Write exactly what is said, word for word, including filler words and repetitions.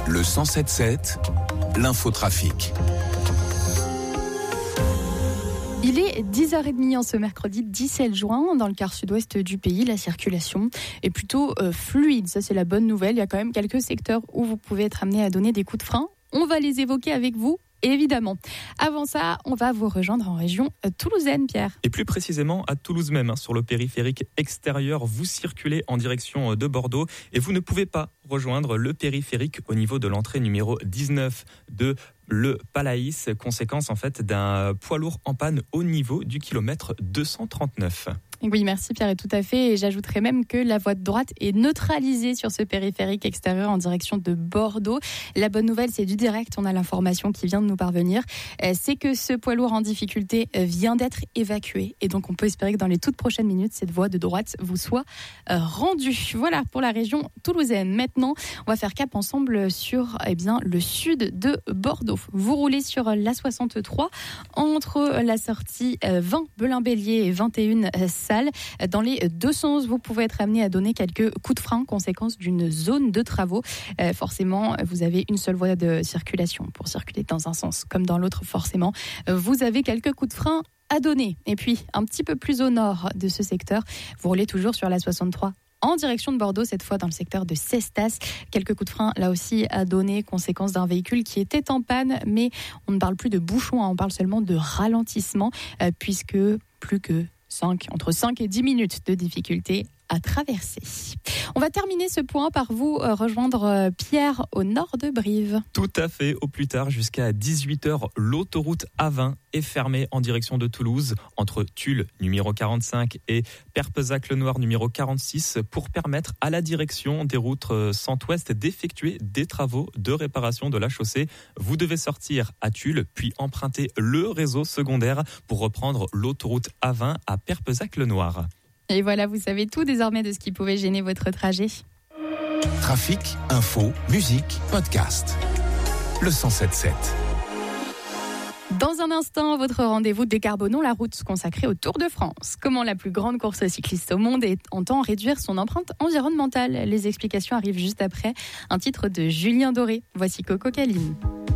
Le cent sept sept, l'infotrafic. Il est dix heures trente en ce mercredi dix-sept juin. Dans le quart sud-ouest du pays, la circulation est plutôt euh, fluide. Ça, c'est la bonne nouvelle. Il y a quand même quelques secteurs où vous pouvez être amené à donner des coups de frein. On va les évoquer avec vous, évidemment. Avant ça, on va vous rejoindre en région toulousaine, Pierre. Et plus précisément à Toulouse même, hein, sur le périphérique extérieur. Vous circulez en direction de Bordeaux et vous ne pouvez pas rejoindre le périphérique au niveau de l'entrée numéro dix-neuf de le Palaïs, conséquence en fait d'un poids lourd en panne au niveau du kilomètre deux cent trente-neuf. Oui, merci Pierre, et tout à fait. Et j'ajouterais même que la voie de droite est neutralisée sur ce périphérique extérieur en direction de Bordeaux. La bonne nouvelle, c'est du direct. On a l'information qui vient de nous parvenir. C'est que ce poids lourd en difficulté vient d'être évacué. Et donc, on peut espérer que dans les toutes prochaines minutes, cette voie de droite vous soit rendue. Voilà pour la région toulousaine. Maintenant, on va faire cap ensemble sur eh bien, le sud de Bordeaux. Vous roulez sur l'A soixante-trois entre la sortie vingt Belin-Bélier et vingt et un Salles. Dans les deux sens, vous pouvez être amené à donner quelques coups de frein, conséquence d'une zone de travaux. Euh, forcément, vous avez une seule voie de circulation pour circuler dans un sens comme dans l'autre. Forcément, vous avez quelques coups de frein à donner. Et puis, un petit peu plus au nord de ce secteur, vous roulez toujours sur l'A soixante-trois. En direction de Bordeaux, cette fois dans le secteur de Cestas. Quelques coups de frein, là aussi, à donner, conséquence d'un véhicule qui était en panne. Mais on ne parle plus de bouchon, hein, on parle seulement de ralentissement, euh, puisque plus que cinq, entre cinq et dix minutes de difficulté à traverser. On va terminer ce point par vous euh, rejoindre euh, Pierre au nord de Brive. Tout à fait, au plus tard jusqu'à dix-huit heures, l'autoroute A vingt est fermée en direction de Toulouse entre Tulle numéro quarante-cinq et Perpezac-le-Noir numéro quarante-six pour permettre à la direction des routes centre-ouest d'effectuer des travaux de réparation de la chaussée. Vous devez sortir à Tulle puis emprunter le réseau secondaire pour reprendre l'autoroute A vingt à Perpezac-le-Noir. Et voilà, vous savez tout désormais de ce qui pouvait gêner votre trajet. Trafic, info, musique, podcast. Le cent sept sept. Dans un instant, votre rendez-vous Décarbonons la route consacré au Tour de France. Comment la plus grande course cycliste au monde entend réduire son empreinte environnementale. Les explications arrivent juste après un titre de Julien Doré. Voici Coco Caline.